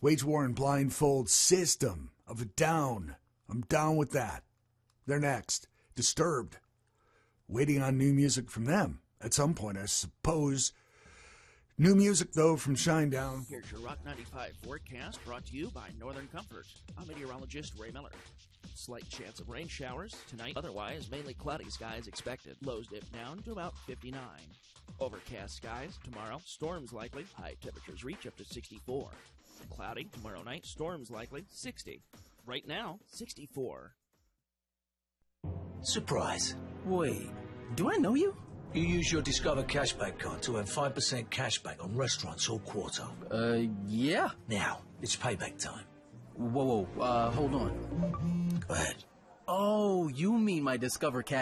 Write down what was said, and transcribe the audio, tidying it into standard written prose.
Wage Warren Blindfold System of a Down. I'm down with that. They're next. Disturbed. Waiting on new music from them at some point, I suppose. New music, though, from Shinedown. Here's your Rock 95 forecast brought to you by Northern Comfort. I'm meteorologist Ray Miller. Slight chance of rain showers tonight. Otherwise, mainly cloudy skies expected. Lows dip down to about 59. Overcast skies tomorrow. Storms likely. High temperatures reach up to 64. Cloudy tomorrow night. Storms likely. 60. Right now, 64. Surprise. Wait, do I know you? You use your Discover Cashback card to earn 5% cashback on restaurants all quarter. Yeah. Now, it's payback time. Whoa, hold on. Go ahead. Oh, you mean my Discover Cash